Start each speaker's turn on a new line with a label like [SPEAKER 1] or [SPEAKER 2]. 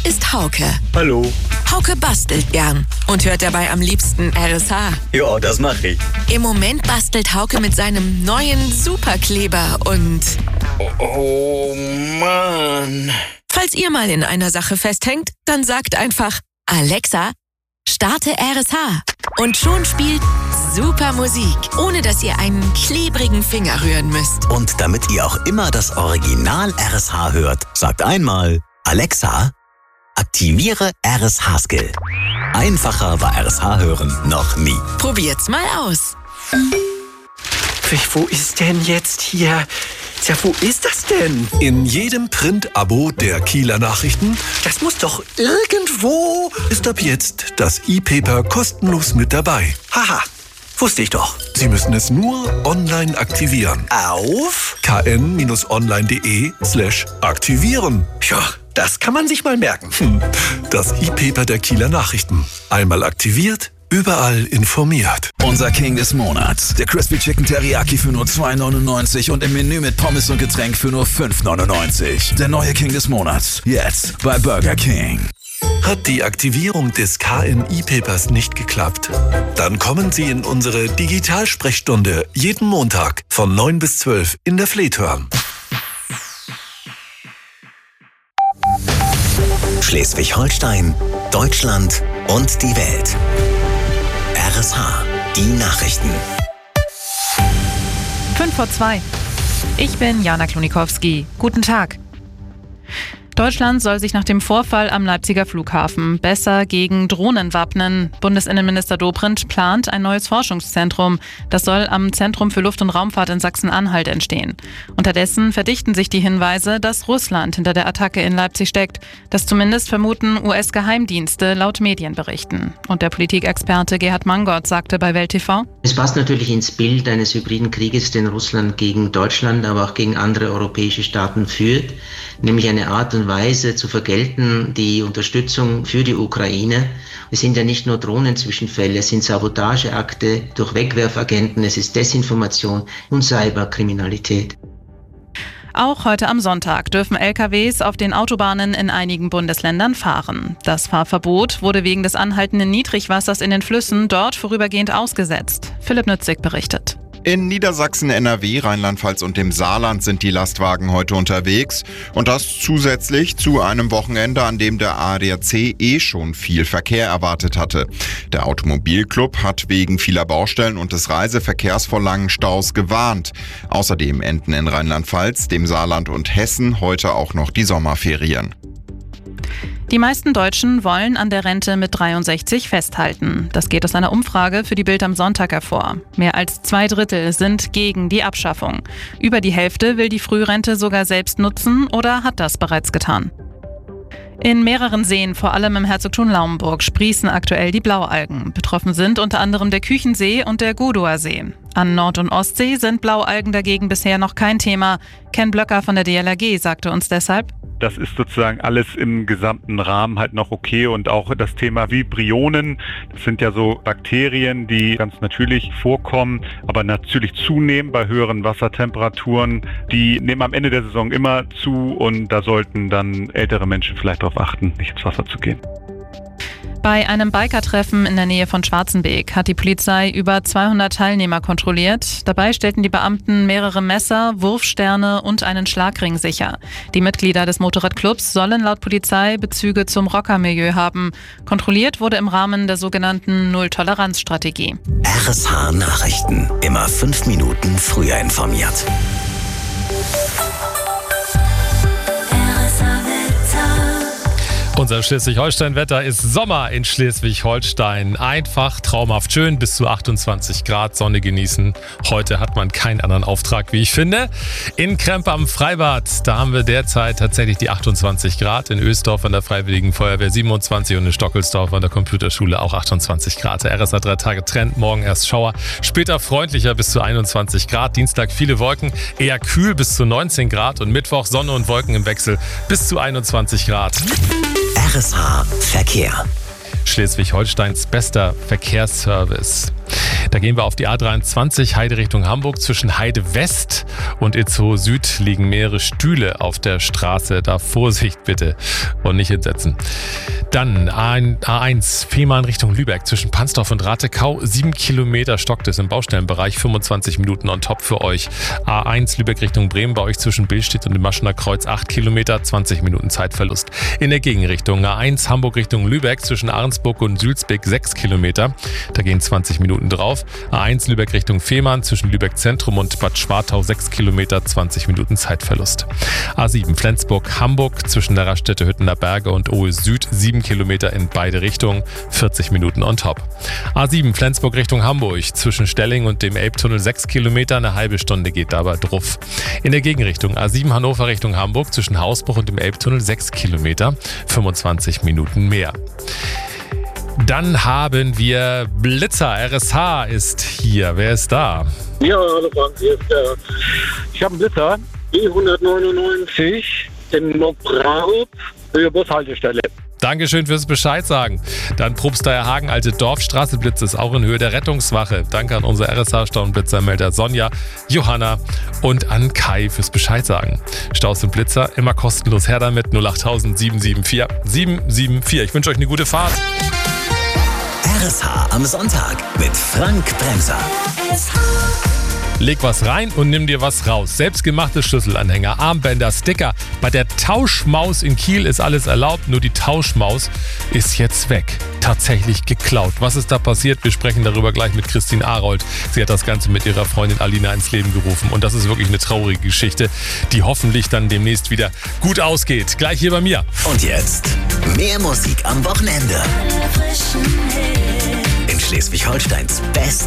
[SPEAKER 1] ist Hauke.
[SPEAKER 2] Hallo.
[SPEAKER 1] Hauke bastelt gern und hört dabei am liebsten RSH.
[SPEAKER 2] Ja, das mache ich.
[SPEAKER 1] Im Moment bastelt Hauke mit seinem neuen Superkleber und...
[SPEAKER 2] Oh Mann.
[SPEAKER 1] Falls ihr mal in einer Sache festhängt, dann sagt einfach: Alexa, starte RSH. Und schon spielt super Musik, ohne dass ihr einen klebrigen Finger rühren müsst.
[SPEAKER 3] Und damit ihr auch immer das Original RSH hört, sagt einmal: Alexa, aktiviere RSH-Skill. Einfacher war RSH hören noch nie.
[SPEAKER 1] Probiert's mal aus.
[SPEAKER 4] Wo ist denn jetzt hier? Tja, wo ist das denn?
[SPEAKER 5] In jedem Print-Abo der Kieler Nachrichten
[SPEAKER 4] Das muss doch irgendwo...
[SPEAKER 5] ist ab jetzt das E-Paper kostenlos mit dabei.
[SPEAKER 4] Haha, wusste ich doch.
[SPEAKER 5] Sie müssen es nur online aktivieren.
[SPEAKER 4] Auf?
[SPEAKER 5] kn-online.de/aktivieren.
[SPEAKER 4] Ja, das kann man sich mal merken.
[SPEAKER 5] Das E-Paper der Kieler Nachrichten. Einmal aktiviert, überall informiert.
[SPEAKER 6] Unser King des Monats. Der Crispy Chicken Teriyaki für nur 2,99 und im Menü mit Pommes und Getränk für nur 5,99. Der neue King des Monats. Jetzt bei Burger King.
[SPEAKER 5] Hat die Aktivierung des KN-E-Papers nicht geklappt? Dann kommen Sie in unsere Digitalsprechstunde jeden Montag von 9 bis 12 in der Fleethörn.
[SPEAKER 3] Schleswig-Holstein, Deutschland und die Welt. RSH, die Nachrichten.
[SPEAKER 7] 5:02. Ich bin Jana Klonikowski. Guten Tag. Deutschland soll sich nach dem Vorfall am Leipziger Flughafen besser gegen Drohnen wappnen. Bundesinnenminister Dobrindt plant ein neues Forschungszentrum. Das soll am Zentrum für Luft- und Raumfahrt in Sachsen-Anhalt entstehen. Unterdessen verdichten sich die Hinweise, dass Russland hinter der Attacke in Leipzig steckt. Das zumindest vermuten US-Geheimdienste laut Medienberichten. Und der Politikexperte Gerhard Mangott sagte bei Welt TV:
[SPEAKER 8] Es passt natürlich ins Bild eines hybriden Krieges, den Russland gegen Deutschland, aber auch gegen andere europäische Staaten führt, nämlich eine Art und Weise zu vergelten, die Unterstützung für die Ukraine. Es sind ja nicht nur Drohnenzwischenfälle, es sind Sabotageakte durch Wegwerfagenten, es ist Desinformation und Cyberkriminalität.
[SPEAKER 7] Auch heute am Sonntag dürfen LKWs auf den Autobahnen in einigen Bundesländern fahren. Das Fahrverbot wurde wegen des anhaltenden Niedrigwassers in den Flüssen dort vorübergehend ausgesetzt. Philipp Nützig berichtet.
[SPEAKER 9] In Niedersachsen, NRW, Rheinland-Pfalz und dem Saarland sind die Lastwagen heute unterwegs. Und das zusätzlich zu einem Wochenende, an dem der ADAC schon viel Verkehr erwartet hatte. Der Automobilclub hat wegen vieler Baustellen und des Reiseverkehrs vor langen Staus gewarnt. Außerdem enden in Rheinland-Pfalz, dem Saarland und Hessen heute auch noch die Sommerferien.
[SPEAKER 7] Die meisten Deutschen wollen an der Rente mit 63 festhalten. Das geht aus einer Umfrage für die Bild am Sonntag hervor. Mehr als 2/3 sind gegen die Abschaffung. Über die Hälfte will die Frührente sogar selbst nutzen oder hat das bereits getan. In mehreren Seen, vor allem im Herzogtum Lauenburg, sprießen aktuell die Blaualgen. Betroffen sind unter anderem der Küchensee und der Godower See. An Nord- und Ostsee sind Blaualgen dagegen bisher noch kein Thema. Ken Blöcker von der DLRG sagte uns deshalb:
[SPEAKER 10] Das ist sozusagen alles im gesamten Rahmen halt noch okay, und auch das Thema Vibrionen, das sind ja so Bakterien, die ganz natürlich vorkommen, aber natürlich zunehmen bei höheren Wassertemperaturen. Die nehmen am Ende der Saison immer zu, und da sollten dann ältere Menschen vielleicht darauf achten, nicht ins Wasser zu gehen.
[SPEAKER 7] Bei einem Bikertreffen in der Nähe von Schwarzenbeek hat die Polizei über 200 Teilnehmer kontrolliert. Dabei stellten die Beamten mehrere Messer, Wurfsterne und einen Schlagring sicher. Die Mitglieder des Motorradclubs sollen laut Polizei Bezüge zum Rockermilieu haben. Kontrolliert wurde im Rahmen der sogenannten Null-Toleranz-Strategie.
[SPEAKER 3] RSH Nachrichten. Immer 5 Minuten früher informiert.
[SPEAKER 11] Unser Schleswig-Holstein-Wetter ist Sommer in Schleswig-Holstein. Einfach traumhaft schön, bis zu 28 Grad, Sonne genießen. Heute hat man keinen anderen Auftrag, wie ich finde. In Krempe am Freibad, da haben wir derzeit tatsächlich die 28 Grad. In Oesdorf an der Freiwilligen Feuerwehr 27 und in Stockelsdorf an der Computerschule auch 28 Grad. Der RSA 3 Tage Trend, morgen erst Schauer, später freundlicher bis zu 21 Grad. Dienstag viele Wolken, eher kühl bis zu 19 Grad und Mittwoch Sonne und Wolken im Wechsel bis zu 21 Grad.
[SPEAKER 3] RSH Verkehr.
[SPEAKER 11] Schleswig-Holsteins bester Verkehrsservice. Da gehen wir auf die A23 Heide Richtung Hamburg. Zwischen Heide West und Itzehoe Süd liegen mehrere Stühle auf der Straße. Da Vorsicht bitte und nicht entsetzen. Dann A1 Fehmarn Richtung Lübeck. Zwischen Pansdorf und Ratekau 7 Kilometer stockt es im Baustellenbereich. 25 Minuten on top für euch. A1 Lübeck Richtung Bremen bei euch zwischen Billstedt und dem Maschener Kreuz 8 Kilometer, 20 Minuten Zeitverlust. In der Gegenrichtung A1 Hamburg Richtung Lübeck zwischen Ahrensburg und Sülzbeck 6 Kilometer. Da gehen 20 Minuten drauf. A1 Lübeck Richtung Fehmarn zwischen Lübeck Zentrum und Bad Schwartau 6 Kilometer, 20 Minuten Zeitverlust. A7 Flensburg Hamburg zwischen der Raststätte Hüttener Berge und Ohe Süd 7 Kilometer in beide Richtungen, 40 Minuten on top. A7 Flensburg Richtung Hamburg zwischen Stelling und dem Elbtunnel 6 Kilometer, eine halbe Stunde geht dabei drauf. In der Gegenrichtung A7 Hannover Richtung Hamburg zwischen Hausbruch und dem Elbtunnel 6 Kilometer, 25 Minuten mehr. Dann haben wir Blitzer. RSH ist hier. Wer ist da?
[SPEAKER 12] Ja, hallo Frank, hier ist der. Ich habe einen Blitzer, E199 in Nobrarup, Höhe Bushaltestelle.
[SPEAKER 11] Dankeschön fürs Bescheid sagen. Dann Probsteier Hagen, Alte Dorfstraße, Blitz ist auch in Höhe der Rettungswache. Danke an unsere RSH-Stauenblitzermelder Sonja, Johanna und an Kai fürs Bescheid sagen. Staus und Blitzer immer kostenlos her damit. 08000 774 774. Ich wünsche euch eine gute Fahrt.
[SPEAKER 3] RSH am Sonntag mit Frank Bremser.
[SPEAKER 11] Leg was rein und nimm dir was raus. Selbstgemachte Schlüsselanhänger, Armbänder, Sticker. Bei der Tauschmaus in Kiel ist alles erlaubt, nur die Tauschmaus ist jetzt weg. Tatsächlich geklaut. Was ist da passiert? Wir sprechen darüber gleich mit Christine Arold. Sie hat das Ganze mit ihrer Freundin Alina ins Leben gerufen. Und das ist wirklich eine traurige Geschichte, die hoffentlich dann demnächst wieder gut ausgeht. Gleich hier bei mir.
[SPEAKER 3] Und jetzt mehr Musik am Wochenende. In Schleswig-Holsteins Best